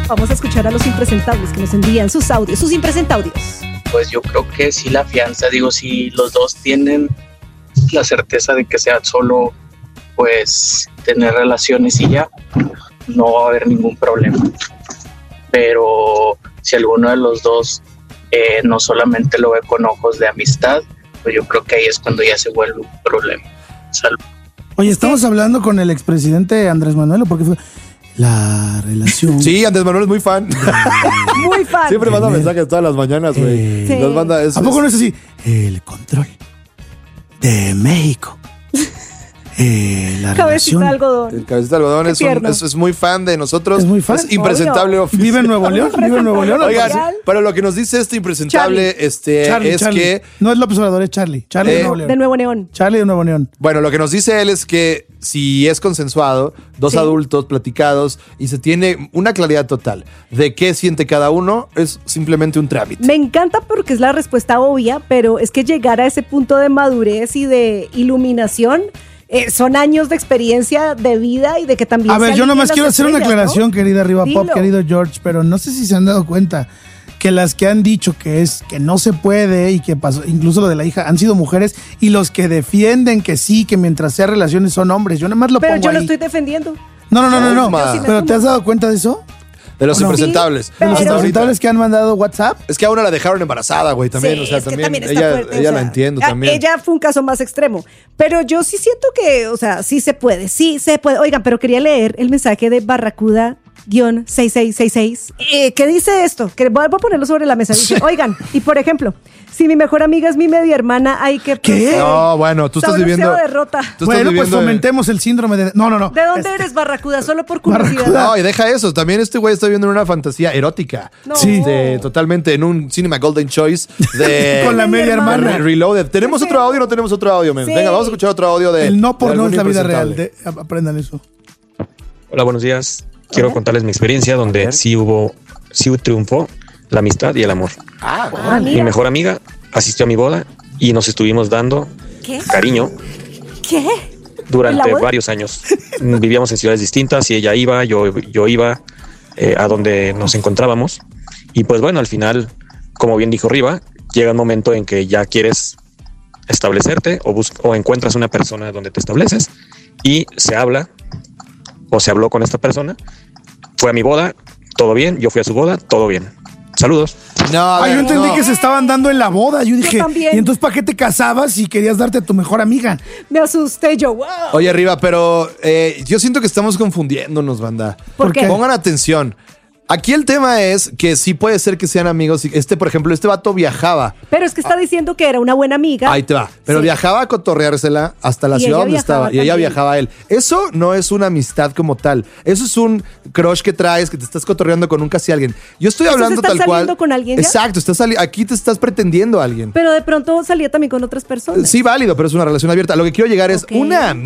Vamos a escuchar a los impresentables que nos envían sus audios, sus impresentaudios. Pues yo creo que sí la fianza, digo, si los dos tienen la certeza de que sea solo, pues, tener relaciones y ya, no va a haber ningún problema. Pero si alguno de los dos no solamente lo ve con ojos de amistad, pues yo creo que ahí es cuando ya se vuelve un problema. Salud. Oye, estamos hablando con el expresidente Andrés Manuel, ¿o por qué fue? La relación. Sí, Andrés Manuel es muy fan. Muy fan. Siempre manda mensajes todas las mañanas, güey. Sí. Nos manda eso. ¿A poco no es así? El control de México. La Cabecita relación. de algodón. El cabecita de algodón es muy fan de nosotros. Es muy fan. Es impresentable. ¿Vive en Nuevo León? ¿Vive en Nuevo León? Oigan, pero lo que nos dice este impresentable Charlie, es Charlie. que... No es López Obrador, es Charlie. Charlie de Nuevo León. De Nuevo León. Charlie de Nuevo León. Bueno, lo que nos dice él es que si es consensuado, dos Sí. adultos platicados y se tiene una claridad total de qué siente cada uno, es simplemente un trámite. Me encanta porque es la respuesta obvia, pero es que llegar a ese punto de madurez y de iluminación son años de experiencia de vida y de que también... A ver, yo nomás quiero hacer una aclaración, ¿no? querida Arriba Pop, Dilo. querido George, pero no sé si se han dado cuenta que las que han dicho que no se puede y que pasó, incluso lo de la hija, han sido mujeres, y los que defienden que sí, que mientras sea relaciones son hombres. Yo nada más lo Pero pongo yo ahí. lo estoy defendiendo. No. Yo sí me ¿Pero sumo. te has dado cuenta de eso? De los ¿O no? impresentables. Sí, De los pero- impresentables que han mandado WhatsApp. Es que a una la dejaron embarazada, güey, también. Sí, o sea, es que también está ella, fuerte, ella o sea, la entiendo también. Ella fue un caso más extremo. Pero yo sí siento que, o sea, sí se puede. Oigan, pero quería leer el mensaje de Barracuda-6666. ¿Qué dice esto? Que voy a ponerlo sobre la mesa. Dice, oigan, y por ejemplo, si mi mejor amiga es mi media hermana, hay que... ¿Qué? No, bueno, tú estás Sabroseo viviendo... derrota. Tú estás Bueno, pues viviendo en- fomentemos el síndrome de... No. ¿De dónde eres, Barracuda? Solo por curiosidad. Barracuda. No, y deja eso. También este güey está viviendo en una fantasía erótica. No. Sí. Totalmente en un Cinema Golden Choice de... Con la media hermana. Reloaded. ¿Tenemos otro audio o no tenemos otro audio, men? Sí. Venga, vamos a escuchar otro audio de... El no por de no algún es la vida real. impresentable. Aprendan eso. Hola, buenos días. Quiero contarles mi experiencia donde sí triunfó la amistad y el amor. Ah, Mi mira. mejor amiga asistió a mi boda y nos estuvimos dando ¿Qué? cariño ¿Qué? ¿En la durante boda? varios años. Vivíamos en ciudades distintas y ella iba, yo iba a donde nos encontrábamos. Y pues bueno, al final, como bien dijo Riva, llega un momento en que ya quieres establecerte o encuentras una persona donde te estableces y se habla o se habló con esta persona. Fue a mi boda, todo bien. Yo fui a su boda, todo bien. Saludos. No, a Yo ver, entendí no. que se estaban dando en la boda. Yo dije, también. ¿y entonces para qué te casabas si querías darte a tu mejor amiga? Me asusté yo. Wow. Oye, arriba, pero yo siento que estamos confundiéndonos, banda. ¿Por qué? Pongan atención. Aquí el tema es que sí puede ser que sean amigos. Por ejemplo, este vato viajaba. Pero es que está diciendo que era una buena amiga. Ahí te va. Pero Sí. viajaba a cotorreársela hasta la Y ciudad ella donde estaba. viajaba Y ella también. viajaba a él. Eso no es una amistad como tal. Eso es un crush que traes, que te estás cotorreando con un casi alguien. Yo estoy ¿Entonces hablando estás tal cual. saliendo con alguien ya? Exacto. Aquí te estás pretendiendo a alguien. Pero de pronto salía también con otras personas. Sí, válido, pero es una relación abierta. Lo que quiero llegar es Ok. una